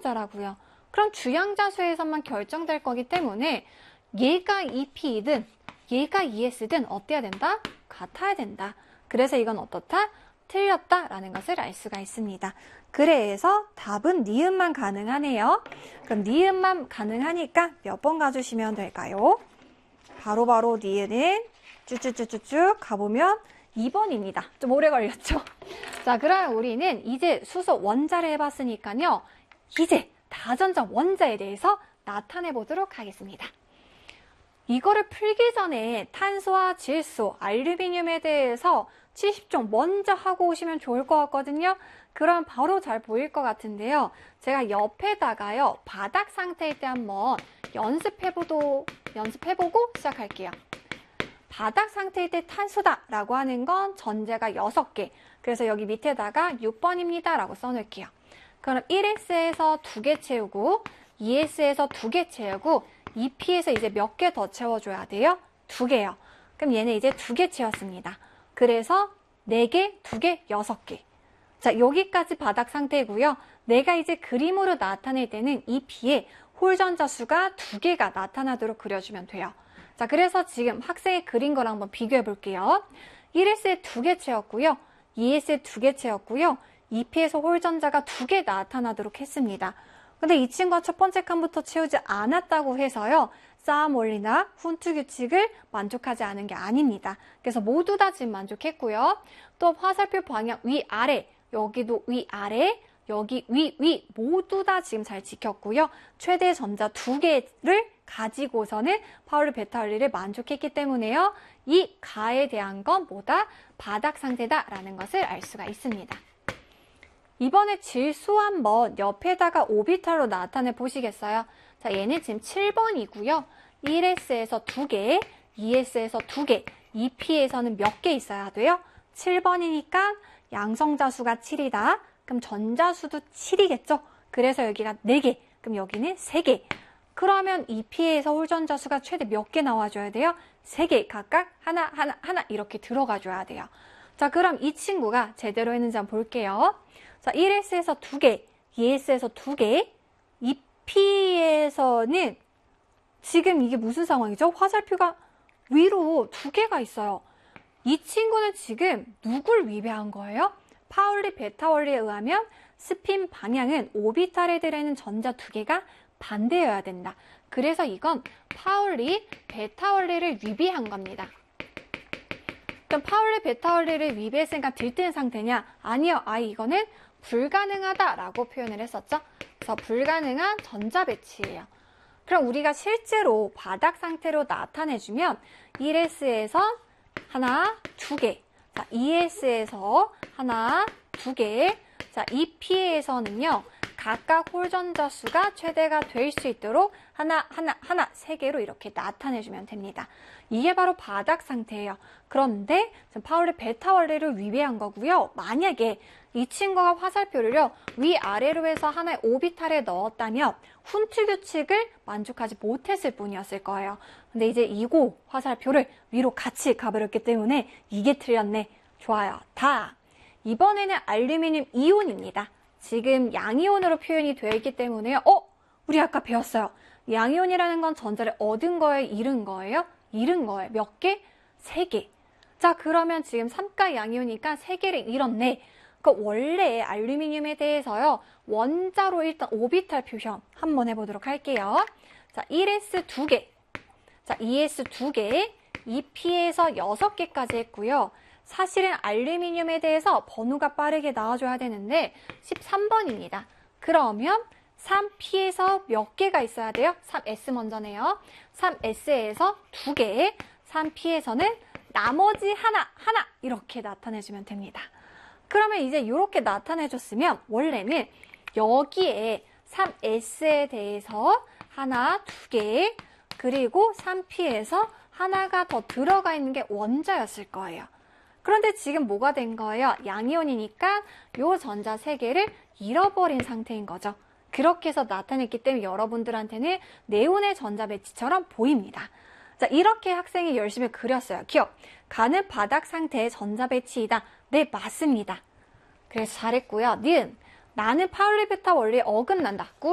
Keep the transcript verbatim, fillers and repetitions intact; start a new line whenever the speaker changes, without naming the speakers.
혼자라고요. 그럼 주양자수에서만 결정될 거기 때문에 얘가 이피이든 얘가 이에스든 어때야 된다? 같아야 된다. 그래서 이건 어떻다? 틀렸다라는 것을 알 수가 있습니다. 그래서 답은 니은만 가능하네요. 그럼 니은만 가능하니까 몇 번 가주시면 될까요? 바로바로 니은은 쭉쭉쭉쭉 가보면 이 번입니다. 좀 오래 걸렸죠? 자, 그럼 우리는 이제 수소 원자를 해봤으니까요. 이제 다전자 원자에 대해서 나타내 보도록 하겠습니다. 이거를 풀기 전에 탄소와 질소, 알루미늄에 대해서 칠십 종 먼저 하고 오시면 좋을 것 같거든요. 그럼 바로 잘 보일 것 같은데요. 제가 옆에다가요, 바닥 상태일 때 한번 연습해보도, 연습해보고 시작할게요. 바닥 상태일 때 탄소다라고 하는 건 전제가 여섯 개. 그래서 여기 밑에다가 육 번입니다 라고 써놓을게요. 그럼 일 에스에서 두 개 채우고, 이 에스에서 두 개 채우고, 이 피에서 이제 몇 개 더 채워줘야 돼요? 두 개요. 그럼 얘는 이제 두 개 채웠습니다. 그래서 네 개, 두 개, 여섯 개. 자, 여기까지 바닥 상태고요. 내가 이제 그림으로 나타낼 때는 이 피에 홀전자 수가 두 개가 나타나도록 그려주면 돼요. 자, 그래서 지금 학생이 그린 거랑 한번 비교해 볼게요. 일 에스에 두 개 채웠고요. 이 에스에 두 개 채웠고요. 이 피에서 홀전자가 두 개 나타나도록 했습니다. 근데 이 친구가 첫 번째 칸부터 채우지 않았다고 해서요. 싸움 원리나 훈투 규칙을 만족하지 않은 게 아닙니다. 그래서 모두 다 지금 만족했고요. 또 화살표 방향 위아래, 여기도 위아래, 여기 위, 위 모두 다 지금 잘 지켰고요. 최대 전자 두 개를 가지고서는 파울리 베타 원리를 만족했기 때문에요. 이 가에 대한 건 뭐다? 바닥 상태다라는 것을 알 수가 있습니다. 이번에 질소 한번 옆에다가 오비탈로 나타내 보시겠어요? 자, 얘는 지금 칠 번이고요. 일 에스에서 두 개, 이 에스에서 두 개, 이 피에서는 몇 개 있어야 돼요? 칠 번이니까 양성자수가 칠이다. 그럼 전자수도 칠이겠죠? 그래서 여기가 네 개, 그럼 여기는 세 개. 그러면 이 피에서 홀전자수가 최대 몇 개 나와줘야 돼요? 세 개 각각 하나, 하나, 하나 이렇게 들어가줘야 돼요. 자, 그럼 이 친구가 제대로 했는지 한번 볼게요. 자, 일 에스에서 두 개, 이 에스에서 두 개, 이 피에서는 지금 이게 무슨 상황이죠? 화살표가 위로 두 개가 있어요. 이 친구는 지금 누굴 위배한 거예요? 파울리 베타 원리에 의하면 스핀 방향은 오비탈에 들어있는 전자 두 개가 반대여야 된다. 그래서 이건 파울리 베타 원리를 위배한 겁니다. 그럼 파울리 베타 원리를 위배했으니까 들뜨는 상태냐? 아니요. 아, 이거는 불가능하다라고 표현을 했었죠. 그래서 불가능한 전자 배치예요. 그럼 우리가 실제로 바닥 상태로 나타내주면 일 에스에서 하나, 두 개. 자, 이 에스에서 하나, 두 개. 자, 이 피에서는요. 각각 홀전자 수가 최대가 될 수 있도록 하나, 하나, 하나, 세 개로 이렇게 나타내주면 됩니다. 이게 바로 바닥 상태예요. 그런데 지금 파울리 베타 원리를 위배한 거고요. 만약에 이 친구가 화살표를요. 위아래로 해서 하나의 오비탈에 넣었다면 훈투 규칙을 만족하지 못했을 뿐이었을 거예요. 근데 이제 이고 화살표를 위로 같이 가버렸기 때문에 이게 틀렸네. 좋아요. 다. 이번에는 알루미늄 이온입니다. 지금 양이온으로 표현이 되어 있기 때문에 어? 우리 아까 배웠어요. 양이온이라는 건 전자를 얻은 거예요? 잃은 거예요? 잃은 거예요. 몇 개? 세 개. 자, 그러면 지금 삼가 양이온이니까 세 개를 잃었네. 그 원래 알루미늄에 대해서요. 원자로 일단 오비탈 표현 한번 해보도록 할게요. 자, 일 에스 두 개. 자, 이 에스 두 개. 이 피에서 여섯 개까지 했고요. 사실은 알루미늄에 대해서 번호가 빠르게 나와줘야 되는데 십삼 번입니다. 그러면 삼 피에서 몇 개가 있어야 돼요? 삼 에스 먼저네요. 삼 에스에서 두 개, 삼 피에서는 나머지 하나, 하나 이렇게 나타내주면 됩니다. 그러면 이제 이렇게 나타내줬으면 원래는 여기에 삼 에스에 대해서 하나, 두 개, 그리고 삼 피에서 하나가 더 들어가 있는 게 원자였을 거예요. 그런데 지금 뭐가 된 거예요? 양이온이니까 요 전자 세 개를 잃어버린 상태인 거죠. 그렇게 해서 나타냈기 때문에 여러분들한테는 네온의 전자 배치처럼 보입니다. 자, 이렇게 학생이 열심히 그렸어요. 기억. 가는 바닥 상태의 전자 배치이다. 네, 맞습니다. 그래서 잘했고요. 니은. 나는 파울리 베타 원리에 어긋난다.